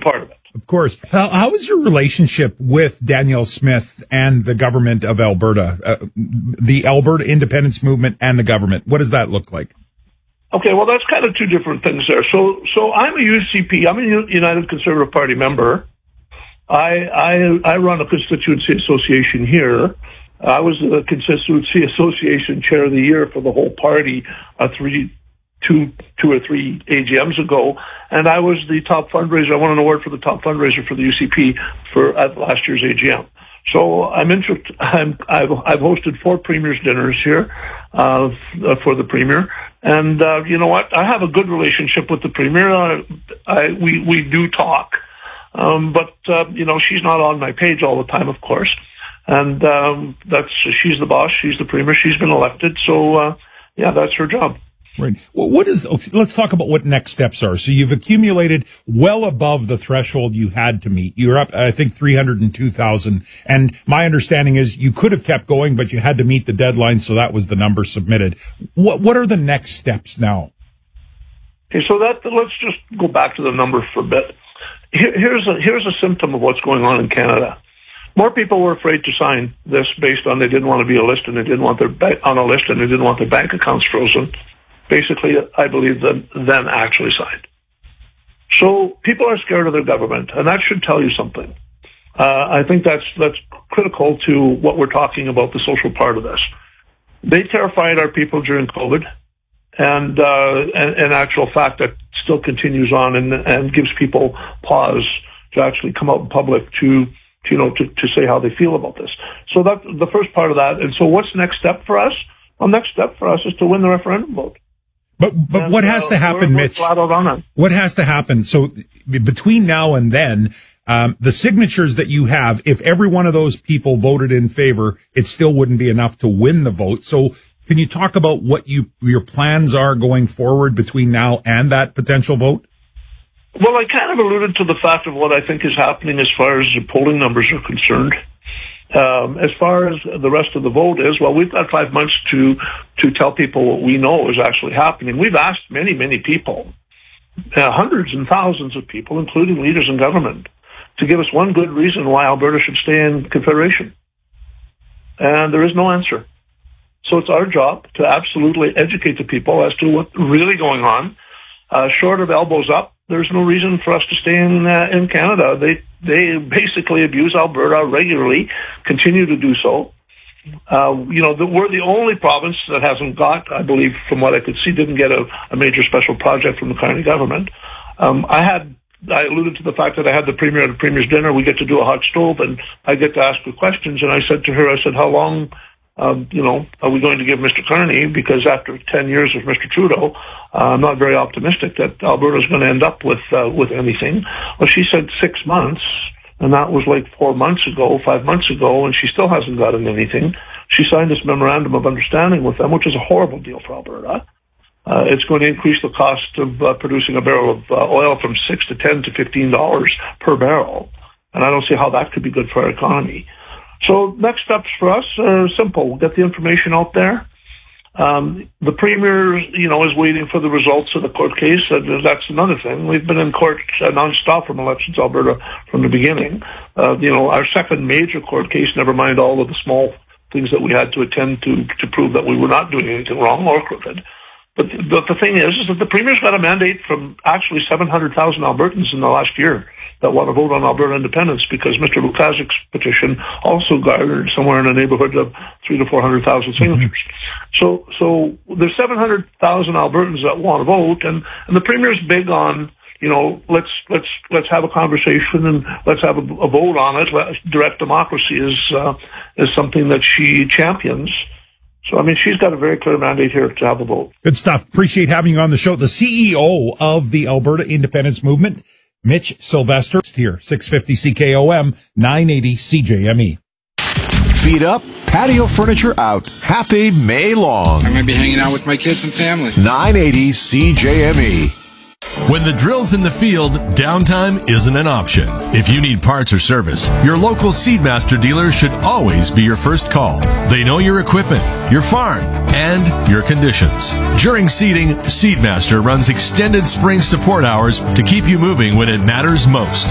part of it. Of course. How is your relationship with Danielle Smith and the government of Alberta, the Alberta Independence Movement and the government? What does that look like? Okay, well, that's kind of two different things there. So I'm a UCP. I'm a United Conservative Party member. I run a constituency association here. I was the constituency association chair of the year for the whole party two or three AGMs ago, and I was the top fundraiser. I won an award for the top fundraiser for the UCP at last year's AGM. So I'm interested. I've hosted 4 premiers dinners here for the premier, and you know what? I have a good relationship with the premier. We do talk, but you know, she's not on my page all the time, of course. And she's the boss. She's the premier. She's been elected. So yeah, that's her job. Right. Well, let's talk about what next steps are. So you've accumulated well above the threshold you had to meet. You're up, I think, 302,000. And my understanding is you could have kept going, but you had to meet the deadline. So that was the number submitted. What are the next steps now? Okay. So let's just go back to the number for a bit. Here's a symptom of what's going on in Canada. More people were afraid to sign this based on they didn't want to be a list and they didn't want on a list and they didn't want their bank accounts frozen. Basically, I believe then actually signed. So people are scared of their government, and that should tell you something. I think that's critical to what we're talking about, the social part of this. They terrified our people during COVID, and in actual fact, that still continues on and gives people pause to actually come out in public to say how they feel about this. So that's the first part of that. And so what's the next step for us? Well, next step for us is to win the referendum vote. But what has to happen, Mitch? What has to happen? So between now and then, the signatures that you have, if every one of those people voted in favor, it still wouldn't be enough to win the vote. So can you talk about what your plans are going forward between now and that potential vote? Well, I kind of alluded to the fact of what I think is happening as far as the polling numbers are concerned. As far as the rest of the vote is, well, we've got 5 months to tell people what we know is actually happening. We've asked many, many people, hundreds and thousands of people, including leaders in government, to give us one good reason why Alberta should stay in Confederation. And there is no answer. So it's our job to absolutely educate the people as to what's really going on. Short of elbows up, there's no reason for us to stay in Canada. They basically abuse Alberta regularly, continue to do so. We're the only province that hasn't got, I believe, from what I could see, didn't get a major special project from the Carney government. I alluded to the fact that I had the premier at the premier's dinner. We get to do a hot stove, and I get to ask her questions. And I said to her, how long, are we going to give Mr. Carney? Because after 10 years of Mr. Trudeau, I'm not very optimistic that Alberta's going to end up with anything. Well, she said 6 months, and that was like 5 months ago, and she still hasn't gotten anything. She signed this memorandum of understanding with them, which is a horrible deal for Alberta. It's going to increase the cost of producing a barrel of oil from $6 to $10 to $15 per barrel, and I don't see how that could be good for our economy. So next steps for us are simple. We'll get the information out there. The premier, is waiting for the results of the court case. That's another thing. We've been in court nonstop from Elections Alberta from the beginning. Our second major court case, never mind all of the small things that we had to attend to prove that we were not doing anything wrong or crooked. But the thing is that the premier's got a mandate from actually 700,000 Albertans in the last year that want to vote on Alberta independence, because Mr. Lukaszyk's petition also garnered somewhere in the neighborhood of 300,000 to 400,000 signatures. So there's 700,000 Albertans that want to vote, and the premier's big on, let's have a conversation and let's have a vote on it. Direct democracy is something that she champions. So, she's got a very clear mandate here to have a vote. Good stuff. Appreciate having you on the show. The CEO of the Alberta Independence Movement, Mitch Sylvester, here, 650 CKOM, 980 CJME. Feet up, patio furniture out. Happy May long. I'm going to be hanging out with my kids and family. 980 CJME. When the drill's in the field, downtime isn't an option. If you need parts or service, your local Seedmaster dealer should always be your first call. They know your equipment, your farm, and your conditions. During seeding, Seedmaster runs extended spring support hours to keep you moving when it matters most.